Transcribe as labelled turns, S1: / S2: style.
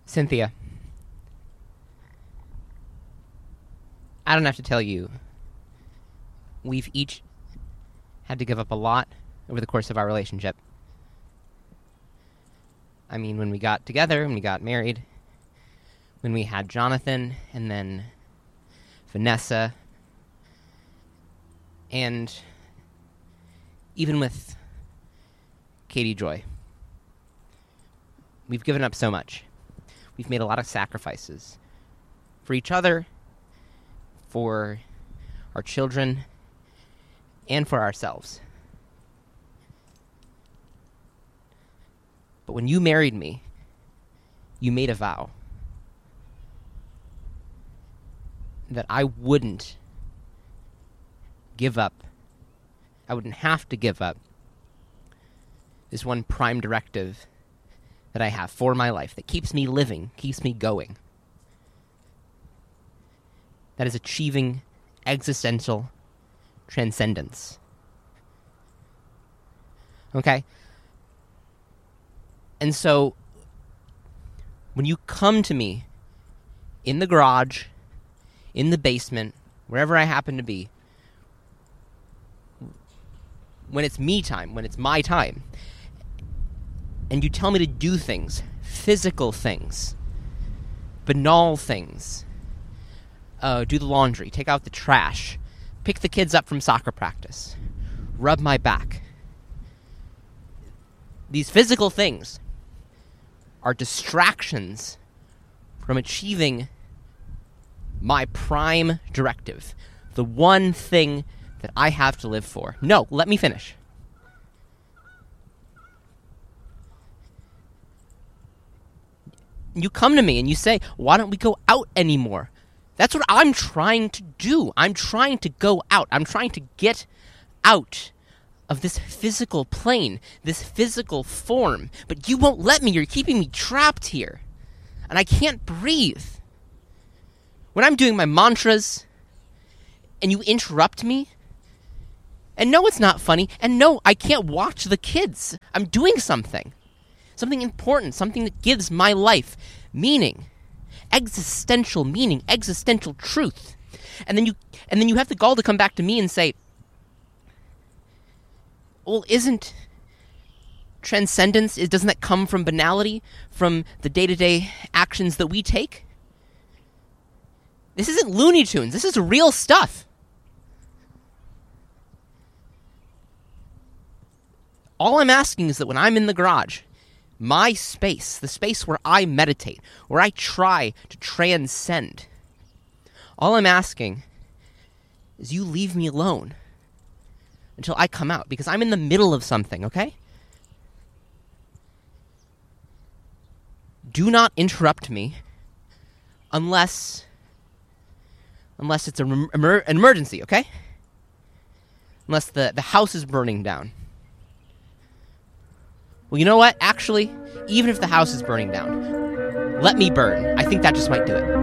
S1: Cynthia, I don't have to tell you, we've each had to give up a lot over the course of our relationship. I mean, when we got together, when we got married, when we had Jonathan, and then Vanessa, and even with Katie Joy. We've given up so much. We've made a lot of sacrifices for each other, for our children, and for ourselves. But when you married me, you made a vow that I wouldn't give up, I wouldn't have to give up this one prime directive that I have for my life, that keeps me living, keeps me going. That is achieving existential transcendence. Okay? And so, when you come to me in the garage, in the basement, wherever I happen to be, when it's me time, when it's my time, and you tell me to do things, physical things, banal things, do the laundry, take out the trash, pick the kids up from soccer practice, rub my back. These physical things are distractions from achieving my prime directive, the one thing that I have to live for. No, let me finish. You come to me and you say, why don't we go out anymore? That's what I'm trying to do. I'm trying to go out. I'm trying to get out of this physical plane, this physical form. But you won't let me. You're keeping me trapped here. And I can't breathe. When I'm doing my mantras and you interrupt me, and no, it's not funny, and no, I can't watch the kids. I'm doing something. Something important, something that gives my life meaning, existential meaning, existential truth. And then you have the gall to come back to me and say, well, isn't transcendence, doesn't that come from banality, from the day-to-day actions that we take? This isn't Looney Tunes. This is real stuff. All I'm asking is that when I'm in the garage, my space, the space where I meditate, where I try to transcend, all I'm asking is you leave me alone until I come out, because I'm in the middle of something, okay? Do not interrupt me unless it's an emergency, okay? Unless the house is burning down. Well, you know what? Actually, even if the house is burning down, let me burn. I think that just might do it.